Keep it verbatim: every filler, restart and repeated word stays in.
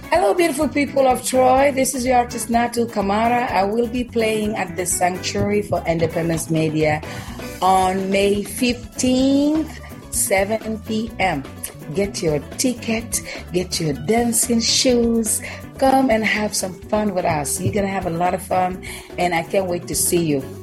Hello, beautiful people of Troy. This is your artist Natu Kamara. I will be playing at the Sanctuary for Independence Media on May fifteenth, seven p.m. Get your ticket, get your dancing shoes, come and have some fun with us. You're going to have a lot of fun, and I can't wait to see you.